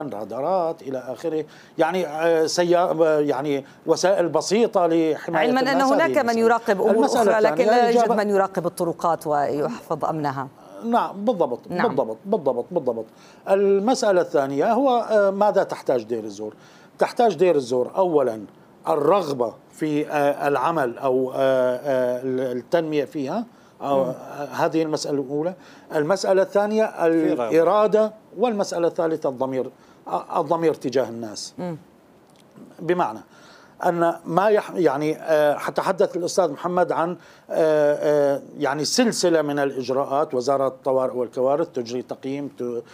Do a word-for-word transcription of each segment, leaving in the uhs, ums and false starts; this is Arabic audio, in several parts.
رادارات الى اخره، يعني سيا يعني وسائل بسيطه لحمايه علما الناس. ان هناك من يراقب امور اخرى، لكن لا يوجد من يراقب الطرقات ويحفظ امنها. نعم بالضبط. نعم. بالضبط بالضبط بالضبط. المساله الثانيه هو ماذا تحتاج دير الزور؟ تحتاج دير الزور اولا الرغبه في العمل او التنميه فيها، أو هذه المسألة الأولى. المسألة الثانية الإرادة، والمسألة الثالثة الضمير، الضمير تجاه الناس. م. بمعنى أن ما يح يعني تحدث الأستاذ محمد عن يعني سلسلة من الإجراءات. وزارة الطوارئ والكوارث تجري تقييم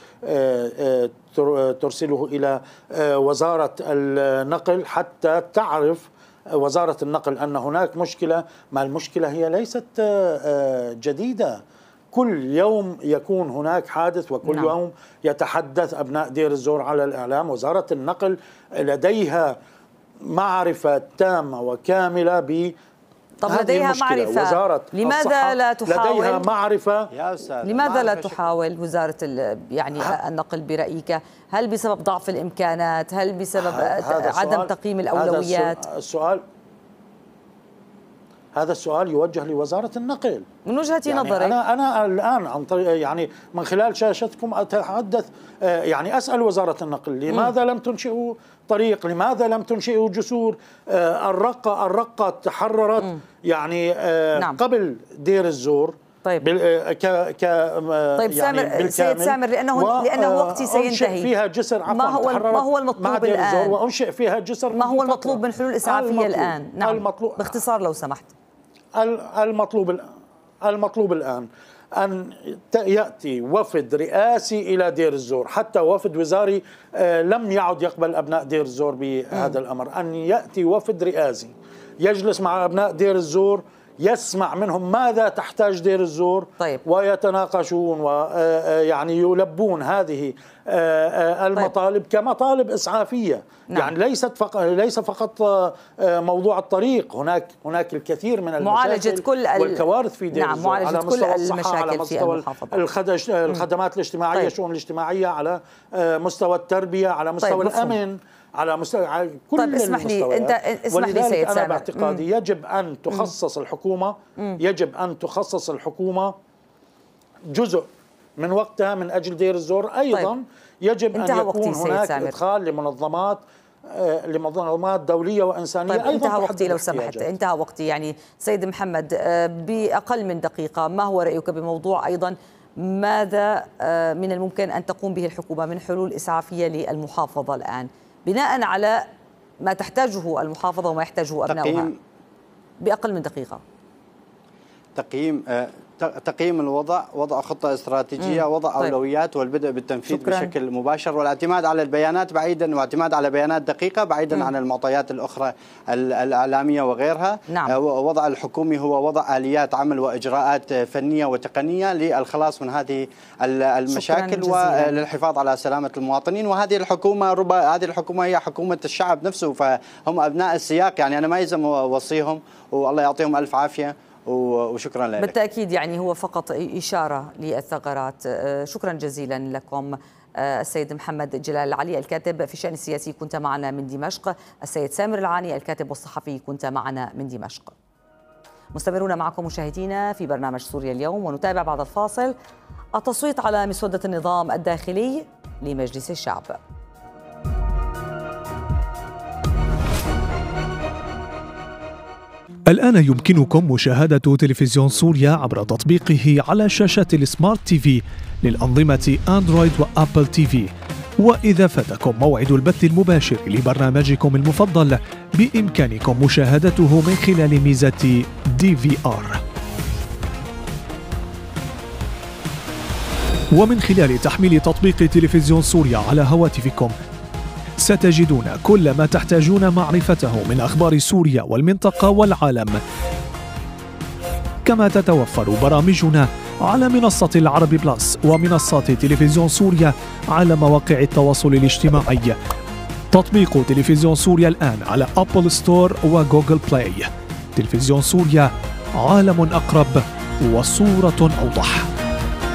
ترسله إلى وزارة النقل حتى تعرف وزارة النقل أن هناك مشكلة. ما المشكلة هي ليست جديدة، كل يوم يكون هناك حادث وكل نعم. يوم يتحدث أبناء دير الزور على الإعلام. وزارة النقل لديها معرفة تامة وكاملة ب طب لديها معرفة، وزارة لماذا لا تحاول؟ لديها معرفة يا أستاذ، لماذا لا تحاول وزارة يعني النقل برأيك؟ هل بسبب ضعف الإمكانات؟ هل بسبب عدم تقييم الأولويات؟ هذا السؤال هذا السؤال يوجه لوزارة النقل من وجهة يعني نظرك. أنا أنا الآن عن طريق يعني من خلال شاشتكم أتحدث، يعني أسأل وزارة النقل لماذا م. لم تنشئوا طريق؟ لماذا لم تنشئوا جسور؟ الرقة الرقة تحررت م. يعني نعم. قبل دير الزور. طيب ك ك طيب يعني سامر سيد سامر، لأنه لأنه وقتي سينتهي. فيها جسر عفوا ما هو ما هو المطلوب الآن؟ وأنشئ فيها جسر. ما هو المطلوب من حلول إسعافية المطلوب الآن؟ نعم المطلوب باختصار لو سمحت. المطلوب المطلوب الآن أن يأتي وفد رئاسي إلى دير الزور، حتى وفد وزاري لم يعد يقبل أبناء دير الزور بهذا الأمر. أن يأتي وفد رئاسي يجلس مع أبناء دير الزور، يسمع منهم ماذا تحتاج دير الزور. طيب. ويتناقشون ويعني يلبون هذه المطالب طيب. كمطالب إسعافية. نعم. يعني ليست فقط ليس فقط موضوع الطريق، هناك هناك الكثير من معالجة كل والكوارث في دير نعم الزور، معالجة على كل مستوى الصحة، على مستوى الخدمات الاجتماعية، طيب. الشؤون الاجتماعية، على مستوى التربية، على مستوى طيب. الأمن، على مستوى على كل طيب اسمح لي انت اسمح لي سيد سامر. أنا باعتقادي يجب أن تخصص الحكومة يجب أن تخصص الحكومة جزء من وقتها من أجل دير الزور. أيضا طيب. يجب أن يكون هناك إدخال لمنظمات لمنظمات دولية وإنسانية. طيب أيضا انتهى وقتي لو سمحت، انتهى وقتي. يعني سيد محمد بأقل من دقيقة، ما هو رأيك بموضوع أيضا ماذا من الممكن أن تقوم به الحكومة من حلول إسعافية للمحافظة الآن بناء على ما تحتاجه المحافظة وما يحتاجه أبنائها؟ بأقل من دقيقة. تقييم تقييم الوضع، وضع خطة استراتيجية، مم. وضع طيب. أولويات والبدء بالتنفيذ شكراً. بشكل مباشر، والاعتماد على البيانات بعيدا واعتماد على بيانات دقيقة بعيدا مم. عن المعطيات الأخرى الإعلامية وغيرها. نعم. وضع الحكومي هو وضع آليات عمل وإجراءات فنية وتقنية للخلاص من هذه المشاكل وللحفاظ على سلامة المواطنين. وهذه الحكومة رب هذه الحكومة هي حكومة الشعب نفسه، فهم أبناء السياق. يعني أنا ما يلزم وصيهم، والله يعطيهم ألف عافية وشكرا لك. بالتأكيد يعني هو فقط إشارة للثغرات. شكرا جزيلا لكم. السيد محمد جلال العلي الكاتب في الشأن السياسي كنت معنا من دمشق، السيد سامر العاني الكاتب والصحفي كنت معنا من دمشق. مستمرون معكم مشاهدينا في برنامج سوريا اليوم، ونتابع بعد الفاصل التصويت على مسودة النظام الداخلي لمجلس الشعب. الآن يمكنكم مشاهدة تلفزيون سوريا عبر تطبيقه على شاشة السمارت تي في للأنظمة أندرويد وأبل تي في. وإذا فاتكم موعد البث المباشر لبرنامجكم المفضل بإمكانكم مشاهدته من خلال ميزة دي في آر. ومن خلال تحميل تطبيق تلفزيون سوريا على هواتفكم ستجدون كل ما تحتاجون معرفته من أخبار سوريا والمنطقة والعالم. كما تتوفر برامجنا على منصة العرب بلس ومنصات تلفزيون سوريا على مواقع التواصل الاجتماعي. تطبيق تلفزيون سوريا الآن على أبل ستور وجوجل بلاي. تلفزيون سوريا، عالم أقرب وصورة أوضح.